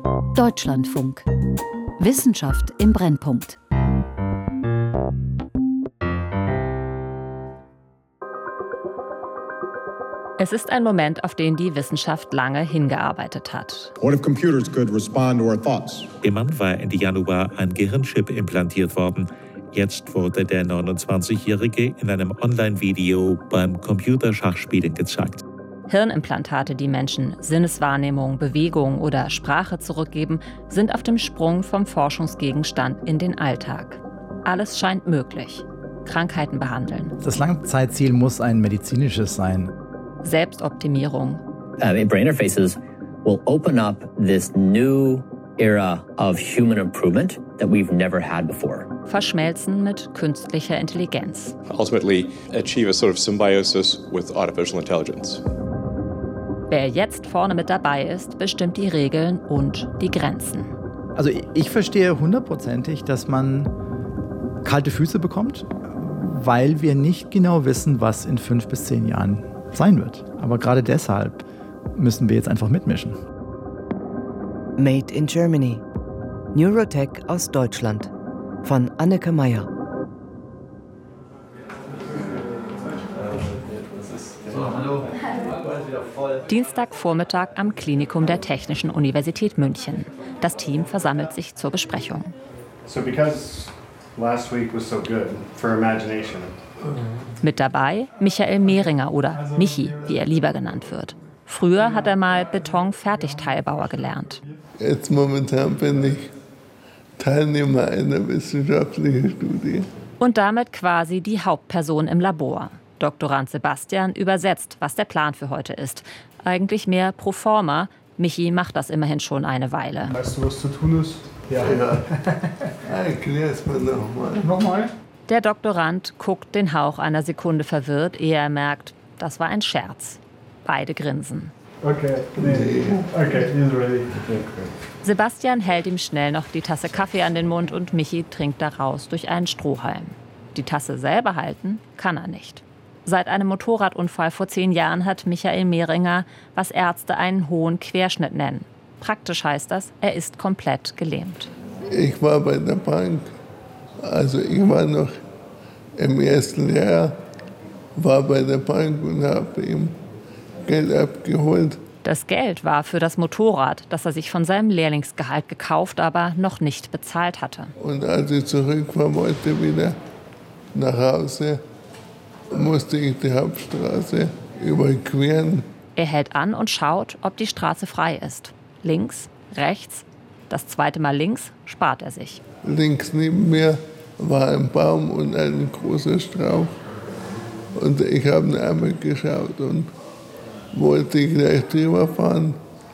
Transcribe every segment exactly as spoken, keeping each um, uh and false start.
Deutschlandfunk. Wissenschaft im Brennpunkt. Es ist ein Moment, auf den die Wissenschaft lange hingearbeitet hat. What if computers could respond to our thoughts? Dem Mann war Ende Januar ein Gehirnchip implantiert worden. Jetzt wurde der neunundzwanzigjährige in einem Online-Video beim Computerschachspielen gezeigt. Hirnimplantate, die Menschen Sinneswahrnehmung, Bewegung oder Sprache zurückgeben, sind auf dem Sprung vom Forschungsgegenstand in den Alltag. Alles scheint möglich. Krankheiten behandeln. Das Langzeitziel muss ein medizinisches sein. Selbstoptimierung. Uh, brain interfaces will open up this new era of human improvement that we've never had before. Verschmelzen mit künstlicher Intelligenz. Ultimately achieve a sort of symbiosis with artificial intelligence. Wer jetzt vorne mit dabei ist, bestimmt die Regeln und die Grenzen. Also ich verstehe hundertprozentig, dass man kalte Füße bekommt, weil wir nicht genau wissen, was in fünf bis zehn Jahren sein wird. Aber gerade deshalb müssen wir jetzt einfach mitmischen. Made in Germany. Neurotech aus Deutschland. Von Anneke Meyer. Dienstagvormittag am Klinikum der Technischen Universität München. Das Team versammelt sich zur Besprechung. So because last week was so good for imagination. Mit dabei Michael Mehringer oder Michi, wie er lieber genannt wird. Früher hat er mal Beton-Fertigteilbauer gelernt. Jetzt momentan bin ich Teilnehmer einer wissenschaftlichen Studie. Und damit quasi die Hauptperson im Labor. Doktorand Sebastian übersetzt, was der Plan für heute ist. Eigentlich mehr pro forma. Michi macht das immerhin schon eine Weile. Weißt du, was zu tun ist? Ja. ja. Erklär es mir nochmal. Nochmal? Der Doktorand guckt den Hauch einer Sekunde verwirrt, ehe er merkt, das war ein Scherz. Beide grinsen. Okay, nee. Okay, he's ready. Sebastian hält ihm schnell noch die Tasse Kaffee an den Mund und Michi trinkt daraus durch einen Strohhalm. Die Tasse selber halten kann er nicht. Seit einem Motorradunfall vor zehn Jahren hat Michael Mehringer, was Ärzte einen hohen Querschnitt nennen. Praktisch heißt das, er ist komplett gelähmt. Ich war bei der Bank, also ich war noch im ersten Jahr, war bei der Bank und habe ihm Geld abgeholt. Das Geld war für das Motorrad, das er sich von seinem Lehrlingsgehalt gekauft, aber noch nicht bezahlt hatte. Und als ich zurückfahren wollte wieder nach Hause, musste ich die Hauptstraße überqueren. Er hält an und schaut, ob die Straße frei ist. Links, rechts, das zweite Mal links spart er sich. Links neben mir war ein Baum und ein großer Strauch. Und ich habe einmal geschaut und wollte gleich drüber fahren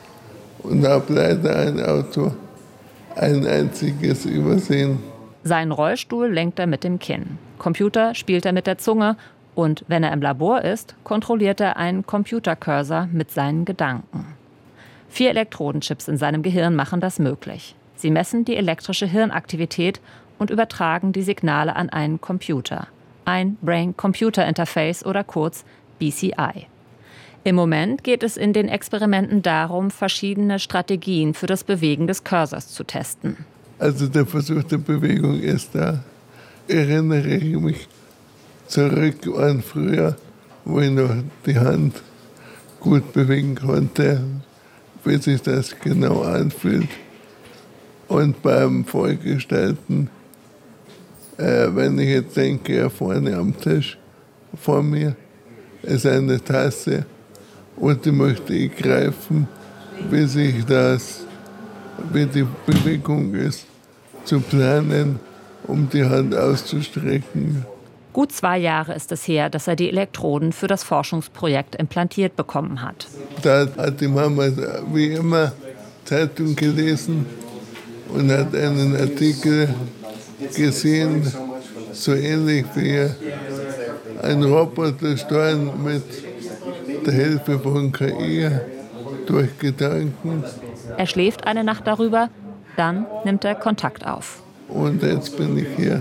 und habe leider ein Auto, ein einziges, übersehen. Seinen Rollstuhl lenkt er mit dem Kinn. Computer spielt er mit der Zunge und wenn er im Labor ist, kontrolliert er einen Computercursor mit seinen Gedanken. Vier Elektrodenchips in seinem Gehirn machen das möglich. Sie messen die elektrische Hirnaktivität und übertragen die Signale an einen Computer. Ein Brain-Computer-Interface oder kurz B C I. Im Moment geht es in den Experimenten darum, verschiedene Strategien für das Bewegen des Cursors zu testen. Also der Versuch der Bewegung ist da. Erinnere ich mich zurück an früher, wo ich noch die Hand gut bewegen konnte, wie sich das genau anfühlt. Und beim Vorgestellten, äh, wenn ich jetzt denke, vorne am Tisch vor mir ist eine Tasse und die möchte ich greifen, wie sich das, wie die Bewegung ist, zu planen, um die Hand auszustrecken. Gut zwei Jahre ist es her, dass er die Elektroden für das Forschungsprojekt implantiert bekommen hat. Da hat die Mama wie immer Zeitung gelesen und hat einen Artikel gesehen, so ähnlich wie ein Roboter steuern mit der Hilfe von K I durch Gedanken. Er schläft eine Nacht darüber, dann nimmt er Kontakt auf. Und jetzt bin ich hier.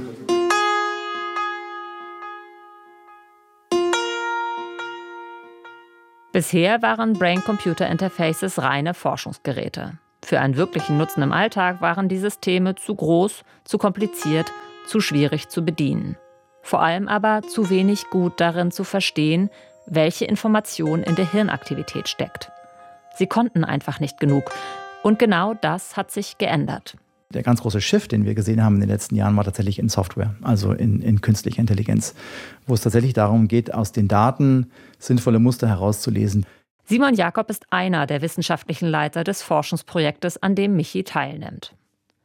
Bisher waren Brain-Computer-Interfaces reine Forschungsgeräte. Für einen wirklichen Nutzen im Alltag waren die Systeme zu groß, zu kompliziert, zu schwierig zu bedienen. Vor allem aber zu wenig gut darin zu verstehen, welche Information in der Hirnaktivität steckt. Sie konnten einfach nicht genug. Und genau das hat sich geändert. Der ganz große Shift, den wir gesehen haben in den letzten Jahren, war tatsächlich in Software, also in, in künstlicher Intelligenz, wo es tatsächlich darum geht, aus den Daten sinnvolle Muster herauszulesen. Simon Jakob ist einer der wissenschaftlichen Leiter des Forschungsprojektes, an dem Michi teilnimmt.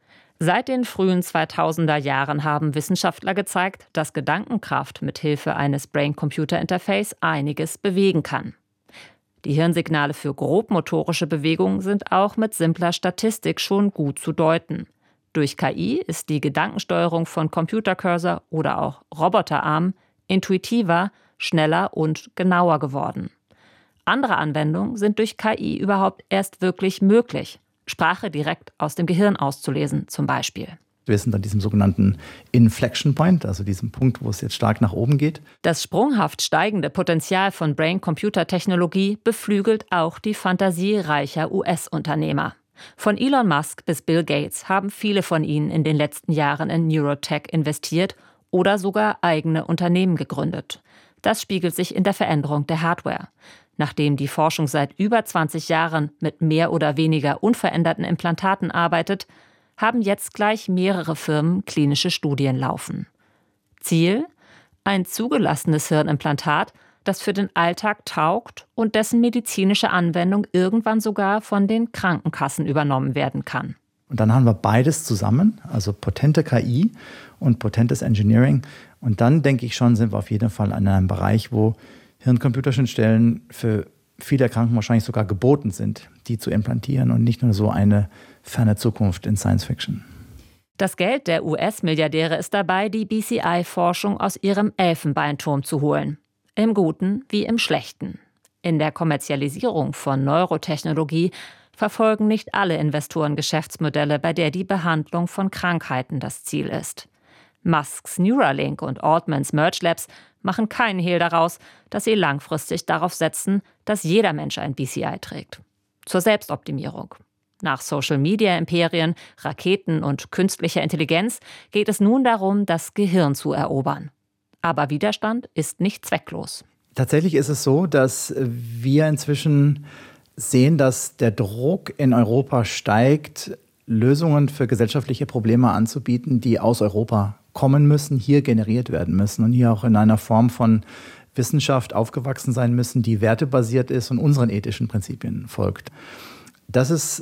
Seit den frühen zweitausender Jahren haben Wissenschaftler gezeigt, dass Gedankenkraft mit Hilfe eines Brain-Computer-Interface einiges bewegen kann. Die Hirnsignale für grobmotorische Bewegungen sind auch mit simpler Statistik schon gut zu deuten. Durch K I ist die Gedankensteuerung von Computercursor oder auch Roboterarm intuitiver, schneller und genauer geworden. Andere Anwendungen sind durch K I überhaupt erst wirklich möglich. Sprache direkt aus dem Gehirn auszulesen zum Beispiel. Wir sind an diesem sogenannten Inflection Point, also diesem Punkt, wo es jetzt stark nach oben geht. Das sprunghaft steigende Potenzial von Brain-Computer-Technologie beflügelt auch die Fantasie reicher U S-Unternehmer. Von Elon Musk bis Bill Gates haben viele von ihnen in den letzten Jahren in Neurotech investiert oder sogar eigene Unternehmen gegründet. Das spiegelt sich in der Veränderung der Hardware. Nachdem die Forschung seit über zwanzig Jahren mit mehr oder weniger unveränderten Implantaten arbeitet, haben jetzt gleich mehrere Firmen klinische Studien laufen. Ziel? Ein zugelassenes Hirnimplantat, das für den Alltag taugt und dessen medizinische Anwendung irgendwann sogar von den Krankenkassen übernommen werden kann. Und dann haben wir beides zusammen, also potente K I und potentes Engineering. Und dann, denke ich schon, sind wir auf jeden Fall in einem Bereich, wo Hirn-Computer-Schnittstellen für viele Erkrankungen wahrscheinlich sogar geboten sind, die zu implantieren und nicht nur so eine ferne Zukunft in Science Fiction. Das Geld der U S-Milliardäre ist dabei, die B C I-Forschung aus ihrem Elfenbeinturm zu holen. Im Guten wie im Schlechten. In der Kommerzialisierung von Neurotechnologie verfolgen nicht alle Investoren Geschäftsmodelle, bei der die Behandlung von Krankheiten das Ziel ist. Musks Neuralink und Altmans Merge Labs machen keinen Hehl daraus, dass sie langfristig darauf setzen, dass jeder Mensch ein B C I trägt. Zur Selbstoptimierung. Nach Social-Media-Imperien, Raketen und künstlicher Intelligenz geht es nun darum, das Gehirn zu erobern. Aber Widerstand ist nicht zwecklos. Tatsächlich ist es so, dass wir inzwischen sehen, dass der Druck in Europa steigt, Lösungen für gesellschaftliche Probleme anzubieten, die aus Europa kommen müssen, hier generiert werden müssen und hier auch in einer Form von Wissenschaft aufgewachsen sein müssen, die wertebasiert ist und unseren ethischen Prinzipien folgt. Das ist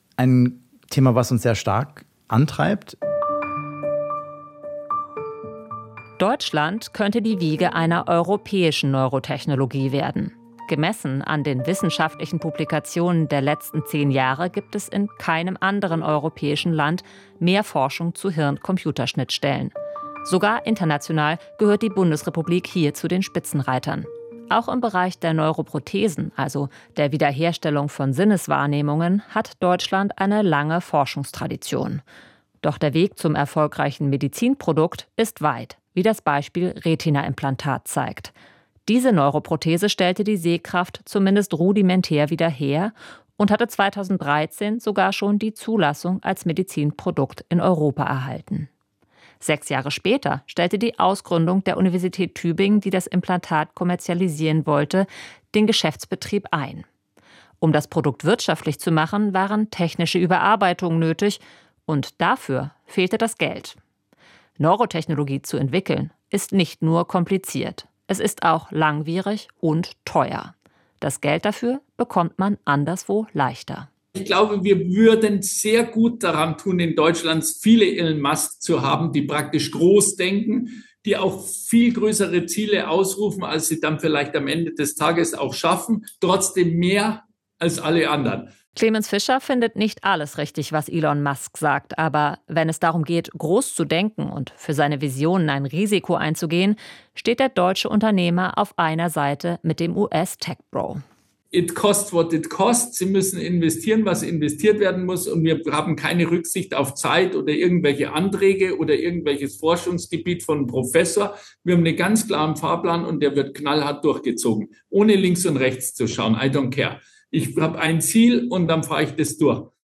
ein Thema, was uns sehr stark antreibt. Deutschland könnte die Wiege einer europäischen Neurotechnologie werden. Gemessen an den wissenschaftlichen Publikationen der letzten zehn Jahre gibt es in keinem anderen europäischen Land mehr Forschung zu Hirn-Computerschnittstellen. Sogar international gehört die Bundesrepublik hier zu den Spitzenreitern. Auch im Bereich der Neuroprothesen, also der Wiederherstellung von Sinneswahrnehmungen, hat Deutschland eine lange Forschungstradition. Doch der Weg zum erfolgreichen Medizinprodukt ist weit, wie das Beispiel Retina-Implantat zeigt. Diese Neuroprothese stellte die Sehkraft zumindest rudimentär wieder her und hatte zweitausenddreizehn sogar schon die Zulassung als Medizinprodukt in Europa erhalten. Sechs Jahre später stellte die Ausgründung der Universität Tübingen, die das Implantat kommerzialisieren wollte, den Geschäftsbetrieb ein. Um das Produkt wirtschaftlich zu machen, waren technische Überarbeitungen nötig und dafür fehlte das Geld. Neurotechnologie zu entwickeln ist nicht nur kompliziert. Es ist auch langwierig und teuer. Das Geld dafür bekommt man anderswo leichter. Ich glaube, wir würden sehr gut daran tun, in Deutschland viele Elon Musk zu haben, die praktisch groß denken, die auch viel größere Ziele ausrufen, als sie dann vielleicht am Ende des Tages auch schaffen. Trotzdem mehr als alle anderen. Clemens Fischer findet nicht alles richtig, was Elon Musk sagt. Aber wenn es darum geht, groß zu denken und für seine Visionen ein Risiko einzugehen, steht der deutsche Unternehmer auf einer Seite mit dem U S-Tech-Bro. It costs what it costs. Sie müssen investieren, was investiert werden muss. Und wir haben keine Rücksicht auf Zeit oder irgendwelche Anträge oder irgendwelches Forschungsgebiet von einem Professor. Wir haben einen ganz klaren Fahrplan und der wird knallhart durchgezogen, ohne links und rechts zu schauen. I don't care. Ich habe ein Ziel und dann fahre ich das durch.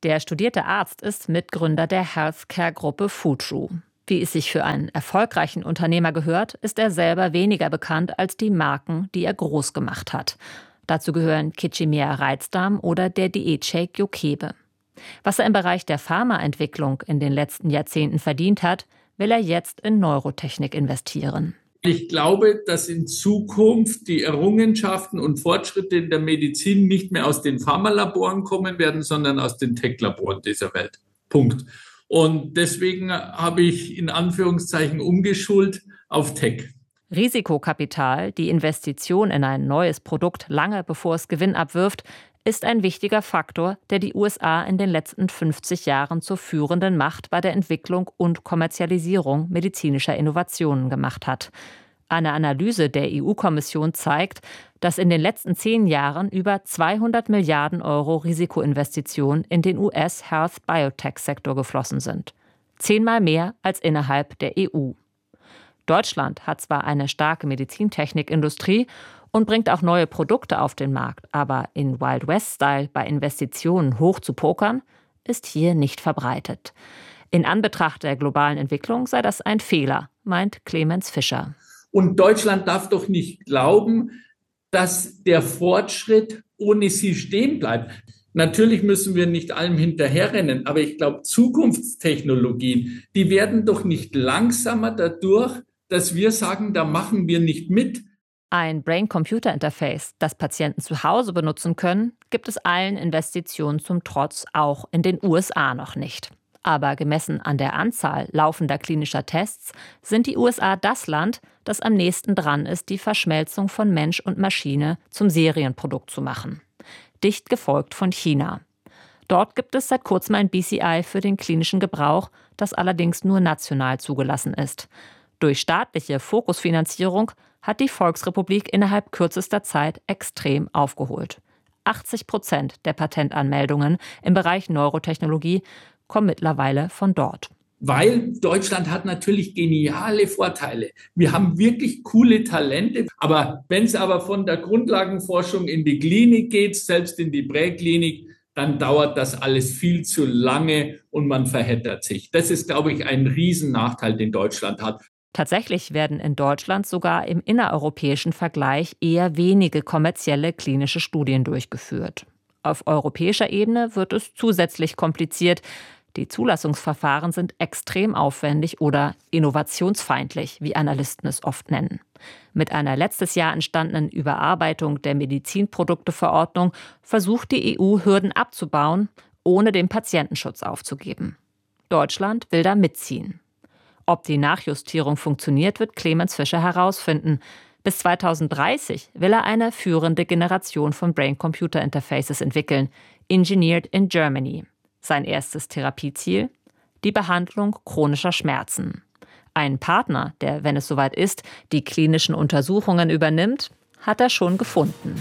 Der studierte Arzt ist Mitgründer der Healthcare-Gruppe Futu. Wie es sich für einen erfolgreichen Unternehmer gehört, ist er selber weniger bekannt als die Marken, die er groß gemacht hat. Dazu gehören Kichimea Reizdarm oder der Diätshake Jokebe. Was er im Bereich der Pharmaentwicklung in den letzten Jahrzehnten verdient hat, will er jetzt in Neurotechnik investieren. Ich glaube, dass in Zukunft die Errungenschaften und Fortschritte in der Medizin nicht mehr aus den Pharmalaboren kommen werden, sondern aus den Tech-Laboren dieser Welt. Punkt. Und deswegen habe ich in Anführungszeichen umgeschult auf Tech. Risikokapital, die Investition in ein neues Produkt lange bevor es Gewinn abwirft, ist ein wichtiger Faktor, der die U S A in den letzten fünfzig Jahren zur führenden Macht bei der Entwicklung und Kommerzialisierung medizinischer Innovationen gemacht hat. Eine Analyse der E U-Kommission zeigt, dass in den letzten zehn Jahren über zweihundert Milliarden Euro Risikoinvestitionen in den U S-Health-Biotech-Sektor geflossen sind. Zehnmal mehr als innerhalb der E U. Deutschland hat zwar eine starke Medizintechnikindustrie und bringt auch neue Produkte auf den Markt, aber in Wild West-Style bei Investitionen hoch zu pokern, ist hier nicht verbreitet. In Anbetracht der globalen Entwicklung sei das ein Fehler, meint Clemens Fischer. Und Deutschland darf doch nicht glauben, dass der Fortschritt ohne sie stehen bleibt. Natürlich müssen wir nicht allem hinterherrennen, aber ich glaube, Zukunftstechnologien, die werden doch nicht langsamer dadurch, dass wir sagen, da machen wir nicht mit. Ein Brain-Computer-Interface, das Patienten zu Hause benutzen können, gibt es allen Investitionen zum Trotz auch in den U S A noch nicht. Aber gemessen an der Anzahl laufender klinischer Tests sind die U S A das Land, das am nächsten dran ist, die Verschmelzung von Mensch und Maschine zum Serienprodukt zu machen. Dicht gefolgt von China. Dort gibt es seit kurzem ein B C I für den klinischen Gebrauch, das allerdings nur national zugelassen ist. Durch staatliche Fokusfinanzierung hat die Volksrepublik innerhalb kürzester Zeit extrem aufgeholt. achtzig Prozent der Patentanmeldungen im Bereich Neurotechnologie kommen mittlerweile von dort. Weil Deutschland hat natürlich geniale Vorteile. Wir haben wirklich coole Talente. Aber wenn es aber von der Grundlagenforschung in die Klinik geht, selbst in die Präklinik, dann dauert das alles viel zu lange und man verheddert sich. Das ist, glaube ich, ein Riesennachteil, den Deutschland hat. Tatsächlich werden in Deutschland sogar im innereuropäischen Vergleich eher wenige kommerzielle klinische Studien durchgeführt. Auf europäischer Ebene wird es zusätzlich kompliziert. Die Zulassungsverfahren sind extrem aufwendig oder innovationsfeindlich, wie Analysten es oft nennen. Mit einer letztes Jahr entstandenen Überarbeitung der Medizinprodukteverordnung versucht die E U, Hürden abzubauen, ohne den Patientenschutz aufzugeben. Deutschland will da mitziehen. Ob die Nachjustierung funktioniert, wird Clemens Fischer herausfinden. Bis zweitausenddreißig will er eine führende Generation von Brain-Computer-Interfaces entwickeln, engineered in Germany. Sein erstes Therapieziel? Die Behandlung chronischer Schmerzen. Einen Partner, der, wenn es soweit ist, die klinischen Untersuchungen übernimmt, hat er schon gefunden.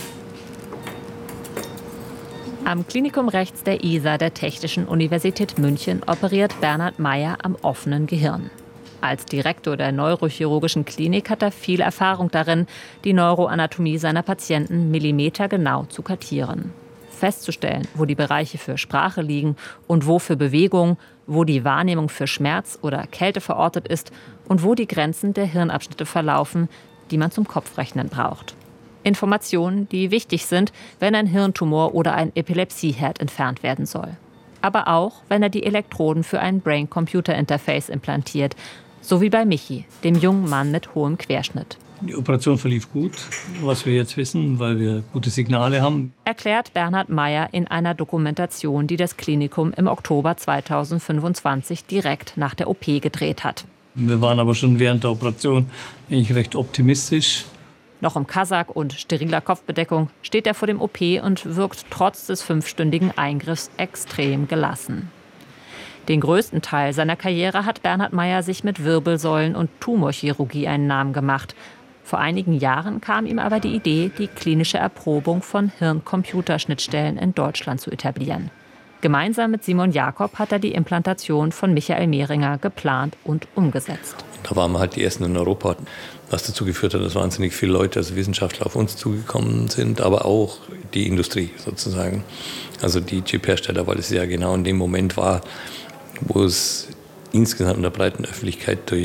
Am Klinikum rechts der I S A der Technischen Universität München operiert Bernhard Meyer am offenen Gehirn. Als Direktor der neurochirurgischen Klinik hat er viel Erfahrung darin, die Neuroanatomie seiner Patienten millimetergenau zu kartieren. Festzustellen, wo die Bereiche für Sprache liegen und wo für Bewegung, wo die Wahrnehmung für Schmerz oder Kälte verortet ist und wo die Grenzen der Hirnabschnitte verlaufen, die man zum Kopfrechnen braucht. Informationen, die wichtig sind, wenn ein Hirntumor oder ein Epilepsieherd entfernt werden soll. Aber auch, wenn er die Elektroden für ein Brain-Computer-Interface implantiert, so wie bei Michi, dem jungen Mann mit hohem Querschnitt. Die Operation verlief gut, was wir jetzt wissen, weil wir gute Signale haben. Erklärt Bernhard Meyer in einer Dokumentation, die das Klinikum im Oktober zweitausendfünfundzwanzig direkt nach der O P gedreht hat. Wir waren aber schon während der Operation eigentlich recht optimistisch. Noch im Kasach und steriler Kopfbedeckung steht er vor dem O P und wirkt trotz des fünfstündigen Eingriffs extrem gelassen. Den größten Teil seiner Karriere hat Bernhard Meyer sich mit Wirbelsäulen- und Tumorchirurgie einen Namen gemacht. Vor einigen Jahren kam ihm aber die Idee, die klinische Erprobung von Hirn-Computer-Schnittstellen in Deutschland zu etablieren. Gemeinsam mit Simon Jakob hat er die Implantation von Michael Mehringer geplant und umgesetzt. Da waren wir halt die Ersten in Europa, was dazu geführt hat, dass wahnsinnig viele Leute, also Wissenschaftler, auf uns zugekommen sind, aber auch die Industrie sozusagen, also die Chip-Hersteller, weil es ja genau in dem Moment war, wo es insgesamt in der breiten Öffentlichkeit durch